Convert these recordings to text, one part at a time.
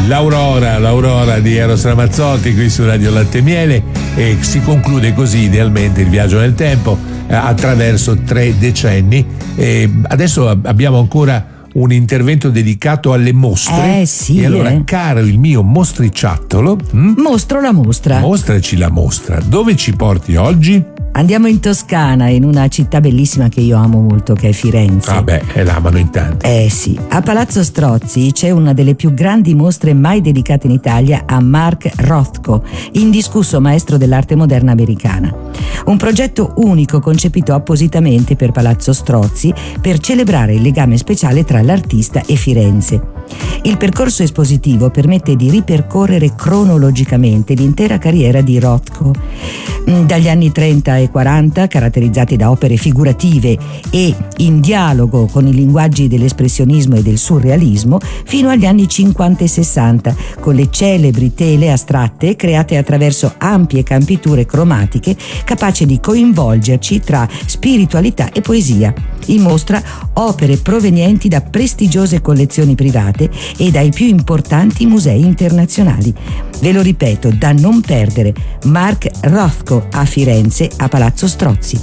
L'Aurora di Eros Ramazzotti qui su Radio Latte e Miele, e si conclude così idealmente il viaggio nel tempo attraverso 3 decenni. Adesso abbiamo ancora un intervento dedicato alle mostre. Sì. E allora, caro il mio mostriciattolo, mostro la mostra. Mostraci la mostra. Dove ci porti oggi? Andiamo in Toscana, in una città bellissima che io amo molto, che è Firenze. L'amano in tanti. Sì, a Palazzo Strozzi c'è una delle più grandi mostre mai dedicate in Italia a Mark Rothko, indiscusso maestro dell'arte moderna americana. Un progetto unico concepito appositamente per Palazzo Strozzi per celebrare il legame speciale tra l'artista e Firenze. Il percorso espositivo permette di ripercorrere cronologicamente l'intera carriera di Rothko, dagli anni 30 e 40, caratterizzati da opere figurative e in dialogo con i linguaggi dell'espressionismo e del surrealismo, fino agli anni 50 e 60, con le celebri tele astratte create attraverso ampie campiture cromatiche capaci di coinvolgerci tra spiritualità e poesia. In mostra opere provenienti da prestigiose collezioni private e dai più importanti musei internazionali. Ve lo ripeto, da non perdere: Mark Rothko a Firenze, a Palazzo Strozzi.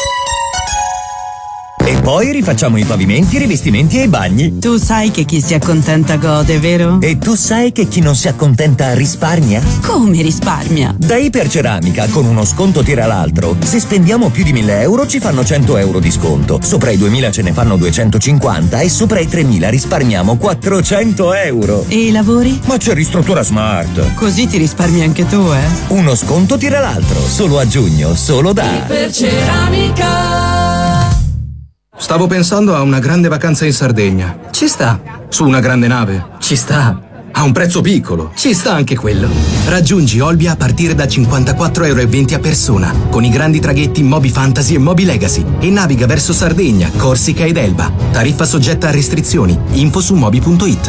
E poi rifacciamo i pavimenti, i rivestimenti e i bagni. Tu sai che chi si accontenta gode, vero? E tu sai che chi non si accontenta risparmia? Come risparmia? Da Iperceramica, con uno sconto tira l'altro. Se spendiamo più di 1.000 euro ci fanno 100 euro di sconto. Sopra i 2.000 ce ne fanno 250 e sopra i 3.000 risparmiamo 400 euro. E i lavori? Ma c'è Ristruttura Smart. Così ti risparmi anche tu, Uno sconto tira l'altro. Solo a giugno, solo da Iperceramica. Stavo pensando a una grande vacanza in Sardegna. Ci sta. Su una grande nave. Ci sta. A un prezzo piccolo. Ci sta anche quello. Raggiungi Olbia a partire da 54,20 € a persona, con i grandi traghetti Moby Fantasy e Moby Legacy, e naviga verso Sardegna, Corsica ed Elba. Tariffa soggetta a restrizioni. Info su moby.it.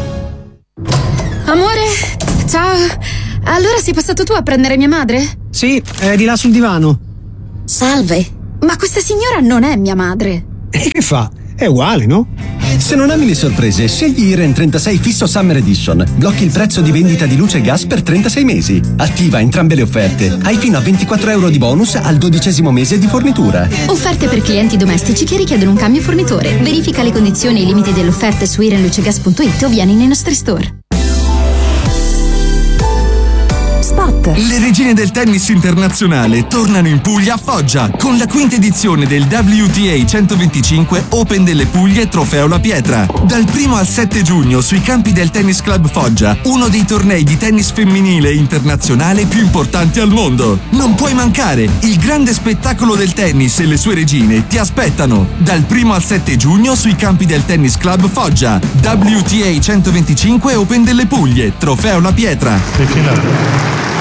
Amore, ciao. Allora sei passato tu a prendere mia madre? Sì, è di là sul divano. Salve. Ma questa signora non è mia madre. E che fa? È uguale, no? Se non ami le sorprese, scegli Iren 36 Fisso Summer Edition. Blocchi il prezzo di vendita di luce e gas per 36 mesi. Attiva entrambe le offerte. Hai fino a 24 euro di bonus al 12° mese di fornitura. Offerte per clienti domestici che richiedono un cambio fornitore. Verifica le condizioni e i limiti delle offerte su irenlucegas.it o vieni nei nostri store. Le regine del tennis internazionale tornano in Puglia a Foggia con la quinta edizione del WTA 125 Open delle Puglie Trofeo La Pietra. Dal 1 al 7 giugno sui campi del Tennis Club Foggia, uno dei tornei di tennis femminile internazionale più importanti al mondo. Non puoi mancare, il grande spettacolo del tennis e le sue regine ti aspettano. Dal 1 al 7 giugno sui campi del Tennis Club Foggia, WTA 125 Open delle Puglie Trofeo La Pietra.